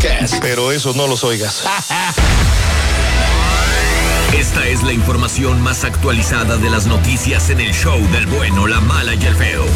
podcast, pero esos no los oigas. Esta es la información más actualizada de las noticias en el show del bueno, la mala y el feo.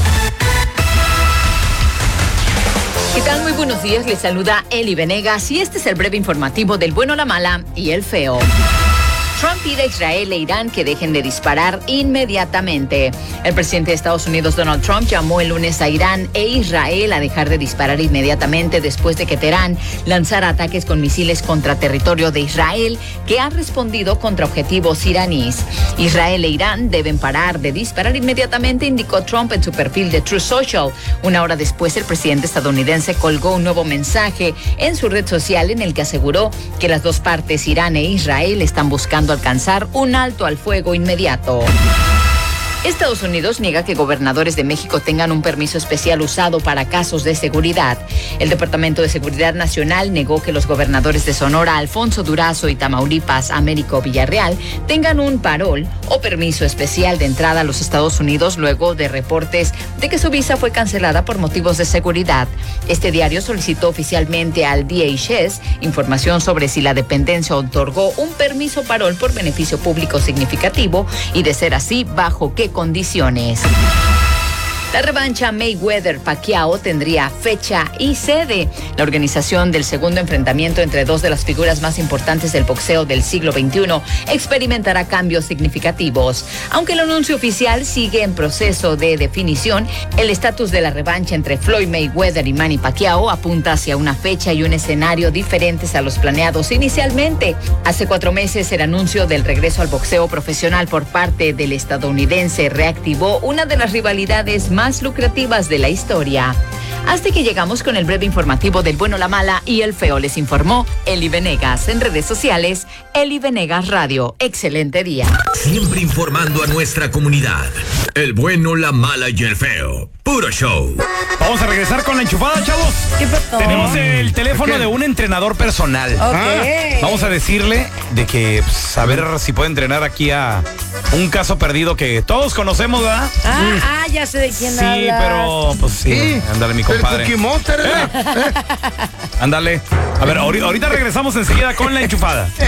¿Qué tal? Muy buenos días, les saluda Eli Venegas y este es el breve informativo del bueno, la mala y el feo. Trump pide a Israel e Irán que dejen de disparar inmediatamente. El presidente de Estados Unidos, Donald Trump, llamó el lunes a Irán e Israel a dejar de disparar inmediatamente después de que Teherán lanzara ataques con misiles contra territorio de Israel, que ha respondido contra objetivos iraníes. Israel e Irán deben parar de disparar inmediatamente, indicó Trump en su perfil de Truth Social. Una hora después, el presidente estadounidense colgó un nuevo mensaje en su red social en el que aseguró que las dos partes, Irán e Israel, están buscando alcanzar un alto al fuego inmediato. Estados Unidos niega que gobernadores de México tengan un permiso especial usado para casos de seguridad. El Departamento de Seguridad Nacional negó que los gobernadores de Sonora, Alfonso Durazo, y Tamaulipas, Américo Villarreal, tengan un parol o permiso especial de entrada a los Estados Unidos luego de reportes de que su visa fue cancelada por motivos de seguridad. Este diario solicitó oficialmente al DHS información sobre si la dependencia otorgó un permiso parol por beneficio público significativo y, de ser así, bajo qué condiciones. La revancha Mayweather-Pacquiao tendría fecha y sede. La organización del segundo enfrentamiento entre dos de las figuras más importantes del boxeo del siglo XXI experimentará cambios significativos. Aunque el anuncio oficial sigue en proceso de definición, el estatus de la revancha entre Floyd Mayweather y Manny Pacquiao apunta hacia una fecha y un escenario diferentes a los planeados inicialmente. Hace 4 meses, el anuncio del regreso al boxeo profesional por parte del estadounidense reactivó una de las rivalidades más lucrativas de la historia. Hasta que llegamos con el breve informativo del bueno, la mala y el feo. Les informó Eli Venegas. En redes sociales, Eli Venegas Radio. Excelente día. Siempre informando a nuestra comunidad. El bueno, la mala y el feo. Puro show. Vamos a regresar con la enchufada, chavos. ¿Qué pasó? Tenemos el teléfono de un entrenador personal. Ok. Vamos a decirle de que, a ver si puede entrenar aquí a un caso perdido que todos conocemos, ¿verdad? Ya sé de quién Sí, hablas. pero pues sí. Ándale, mi compadre. El Cookie Monster, Ándale. A ver, ahorita regresamos enseguida con la enchufada.